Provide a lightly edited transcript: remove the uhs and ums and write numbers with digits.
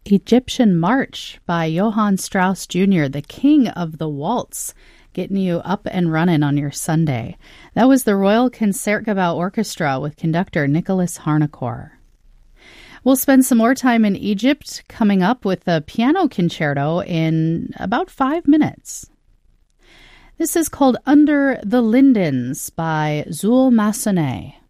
Egyptian March by Johann Strauss Jr., the king of the waltz, getting you up and running on your Sunday. That was the Royal Concertgebouw Orchestra with conductor Nicholas Harnoncourt. We'll spend some more time in Egypt coming up with the piano concerto in about 5 minutes. This is called Under the Lindens by Zul Massenet.